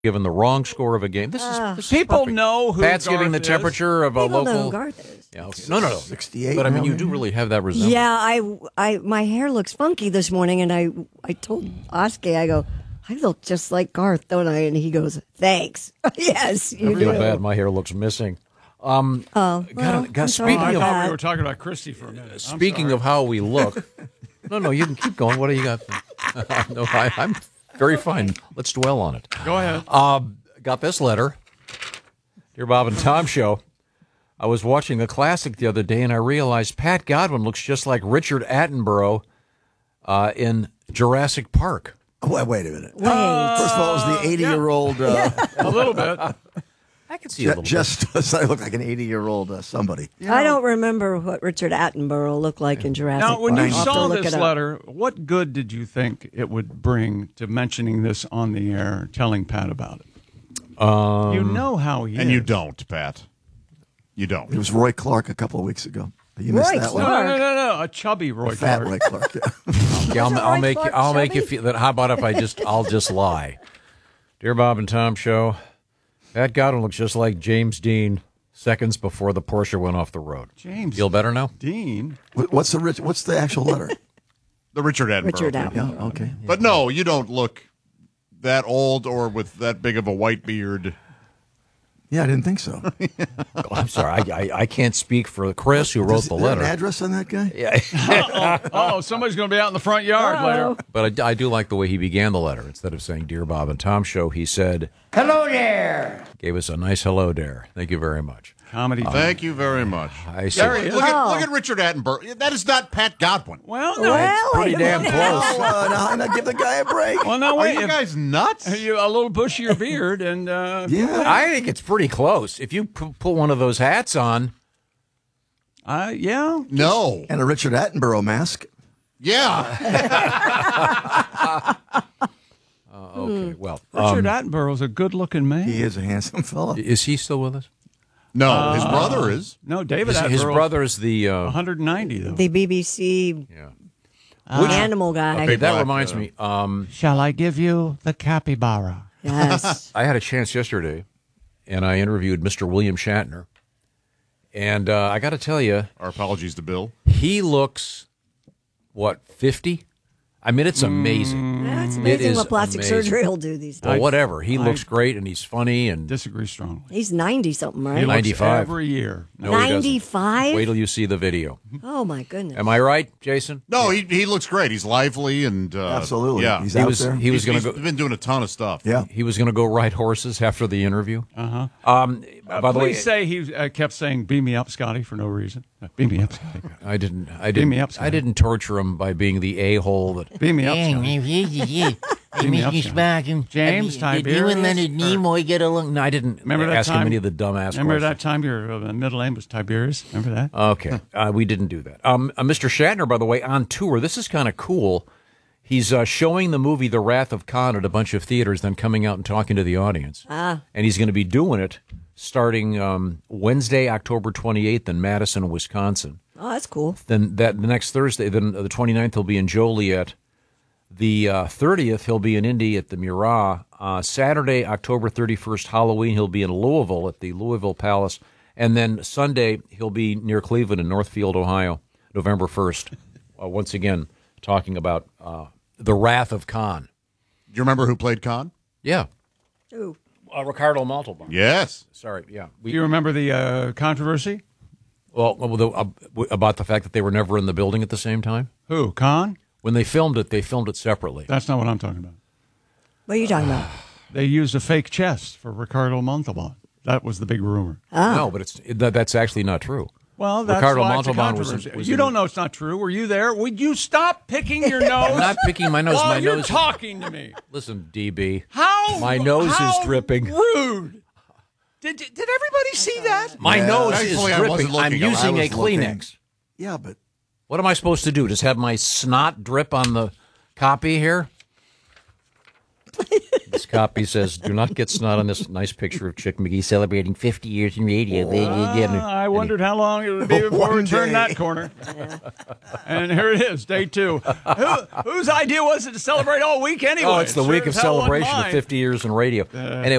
given the wrong score of a game. This is People perfect. know who Pat's Garth giving the is. temperature of a People know local. who Garth is. Yeah, okay. No. 68. But I mean, now, you do really have that resemblance. Yeah, my hair looks funky this morning, and I told Oskar, I go, I look just like Garth, don't I? And he goes, thanks. Yes, you I feel do. bad. My hair looks missing. I'm sorry speaking I about of- thought that. we were talking about Christy for a minute. I'm Speaking sorry. of how we look, no, you can keep going. What do you got? No, I'm very fine. Let's dwell on it. Go ahead. Got this letter. Dear Bob and Tom Show, I was watching the classic the other day, and I realized Pat Godwin looks just like Richard Attenborough in Jurassic Park. Wait a minute. Wait. First of all, it was the 80-year-old. A little bit. I can see a little Just does I look like an 80-year-old somebody. I don't remember what Richard Attenborough looked like in Jurassic Now, when Park. you I'll have to saw look this it up. letter, what good did you think it would bring to mentioning this on the air, telling Pat about it? You know how he is. And you don't, Pat. You don't. It was Roy Clark a couple of weeks ago. You missed Roy that No, one. no. A chubby Roy Fat Clark. Roy Clark. Yeah. Okay, Wasn't I'll Roy make you. Clark I'll make you chubby? feel that. How about if I'll just lie? Dear Bob and Tom Show, Pat Godwin looks just like James Dean seconds before the Porsche went off the road. James Feel better now? Dean. What's the actual letter? The Richard Attenborough. Richard thing. Attenborough. Yeah, okay. But no, you don't look that old or with that big of a white beard. Yeah, I didn't think so. Oh, I'm sorry. I can't speak for Chris who wrote Is the there an letter. address on that guy? Oh, somebody's going to be out in the front yard later. But I do like the way he began the letter. Instead of saying "Dear Bob and Tom Show," he said, Hello there. gave us a nice hello there. Thank you very much. Comedy. Thank you very much. I see. There he is. Look at Richard Attenborough. That is not Pat Godwin. Well, no. Well, Pretty wait a damn minute. close. Now give the guy a break. Well, no, Are wait. you guys nuts? You a little bushier beard and Yeah. I think it's pretty close. If you put one of those hats on, yeah. No. And a Richard Attenborough mask. Yeah. okay. Well, Richard Attenborough's a good-looking man. He is a handsome fella. is he still with us? No, his brother is. No, David Attenborough. His brother's the. 190 though. The BBC Yeah. animal guy. Okay, that black, reminds me. Shall I give you the capybara? Yes. I had a chance yesterday, and I interviewed Mr. William Shatner, and I got to tell you, Our apologies to Bill. he looks 50? I mean, it's amazing. That's It amazing is what plastic amazing. surgery will do these Well, days. whatever. He looks great, and he's funny, and Disagree strongly. He's 90-something, He right? looks 95. every year. no, he doesn't. 95? Wait till you see the video. Oh, my goodness. Am I right, Jason? No, he looks great. He's lively and Absolutely. Yeah, He's He out was there. he was going He's to go. been doing a ton of stuff. Yeah. He was going to go ride horses after the interview. Uh-huh. By the way, Please say he kept saying, beam me up, Scotty, for no reason. Beam me up, Scotty. I didn't. me up, Scotty. I didn't torture him by being the a-hole that. Beam me up, Scotty. I miss you, Sparkin. James, Did you and Leonard Nimoy get along? No, I didn't Remember that ask him time? any of the dumbass Remember questions. that time your middle name was Tiberius? Remember that? Okay, we didn't do that. Mr. Shatner, by the way, on tour. This is kind of cool. He's showing the movie The Wrath of Khan at a bunch of theaters, then coming out and talking to the audience. And he's going to be doing it starting Wednesday, October 28th in Madison, Wisconsin. Oh, that's cool. Then the next Thursday, then the 29th, he'll be in Joliet. The 30th, he'll be in Indy at the Murat. Saturday, October 31st, Halloween, he'll be in Louisville at the Louisville Palace. And then Sunday, he'll be near Cleveland in Northfield, Ohio, November 1st. Once again, talking about The Wrath of Khan. Do you remember who played Khan? Yeah. Ooh. Ricardo Montalban. Yes. Sorry, yeah. Do you remember the controversy? Well, about the fact that they were never in the building at the same time? Who, Khan? When they filmed it separately. That's not what I'm talking about. What are you talking about? They used a fake chest for Ricardo Montalban. That was the big rumor. No, but that's actually not true. Well, that's Ricardo why it's a Montalban was controversy. in- You don't know it's not true. Were you there? Would you stop picking your nose? I'm not picking my nose. While My you're nose. talking to me. Listen, DB. How? My nose is how dripping. Rude. Did everybody see that? My nose is Thankfully, I dripping. wasn't I'm looking. I using a was looking. Kleenex. Yeah, but What am I supposed to do? Just have my snot drip on the copy here? This copy says, "Do not get snot on this nice picture of Chick McGee celebrating 50 years in radio." I wondered how long it would be before we turned that corner. And here it is, day 2. Whose idea was it to celebrate all week anyway? Oh, it's the week of Sure as hell wasn't celebration of mine. 50 years in radio. Anyway.